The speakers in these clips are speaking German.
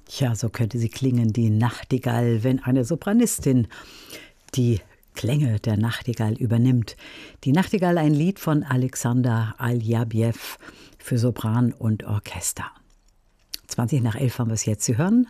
Tja, so könnte sie klingen, die Nachtigall, wenn eine Sopranistin die Klänge der Nachtigall übernimmt. Die Nachtigall, ein Lied von Alexander Aljabjew für Sopran und Orchester. 20 nach 11 haben wir es jetzt zu hören.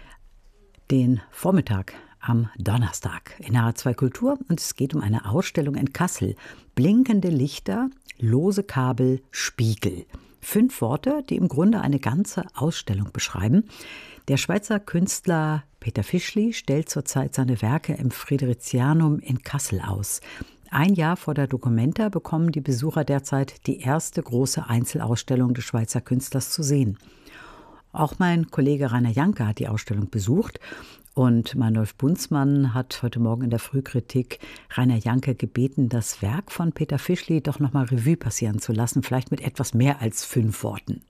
Den Vormittag am Donnerstag in H2 Kultur, und es geht um eine Ausstellung in Kassel. Blinkende Lichter, lose Kabel, Spiegel. 5 Worte, die im Grunde eine ganze Ausstellung beschreiben. Der Schweizer Künstler Peter Fischli stellt zurzeit seine Werke im Fridericianum in Kassel aus. Ein Jahr vor der Documenta bekommen die Besucher derzeit die erste große Einzelausstellung des Schweizer Künstlers zu sehen. Auch mein Kollege Rainer Janke hat die Ausstellung besucht und Meinolf Bunzmann hat heute Morgen in der Frühkritik Rainer Janke gebeten, das Werk von Peter Fischli doch nochmal Revue passieren zu lassen, vielleicht mit etwas mehr als 5 Worten.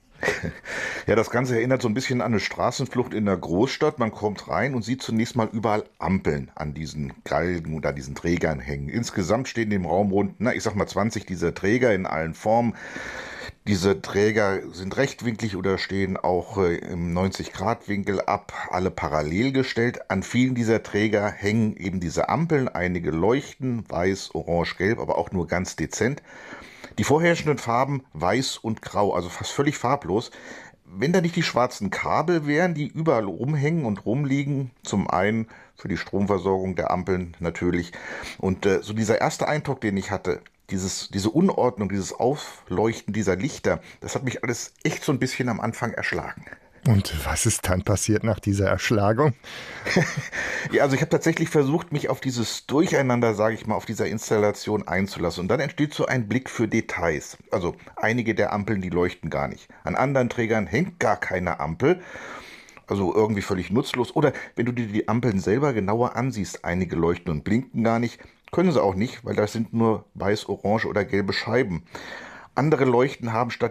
Ja, das Ganze erinnert so ein bisschen an eine Straßenflucht in der Großstadt. Man kommt rein und sieht zunächst mal überall Ampeln an diesen Galgen oder diesen Trägern hängen. Insgesamt stehen im Raum rund, ich sag mal 20 dieser Träger in allen Formen. Diese Träger sind rechtwinklig oder stehen auch im 90-Grad-Winkel ab, alle parallel gestellt. An vielen dieser Träger hängen eben diese Ampeln, einige leuchten, weiß, orange, gelb, aber auch nur ganz dezent. Die vorherrschenden Farben weiß und grau, also fast völlig farblos. Wenn da nicht die schwarzen Kabel wären, die überall rumhängen und rumliegen, zum einen für die Stromversorgung der Ampeln natürlich. Und so dieser erste Eindruck, den ich hatte, diese Unordnung, dieses Aufleuchten dieser Lichter, das hat mich alles echt so ein bisschen am Anfang erschlagen. Und was ist dann passiert nach dieser Erschlagung? Ja, also ich habe tatsächlich versucht, mich auf dieses Durcheinander, sage ich mal, auf dieser Installation einzulassen. Und dann entsteht so ein Blick für Details. Also einige der Ampeln, die leuchten gar nicht. An anderen Trägern hängt gar keine Ampel. Also irgendwie völlig nutzlos. Oder wenn du dir die Ampeln selber genauer ansiehst, einige leuchten und blinken gar nicht. Können sie auch nicht, weil das sind nur weiß, orange oder gelbe Scheiben. Andere Leuchten haben statt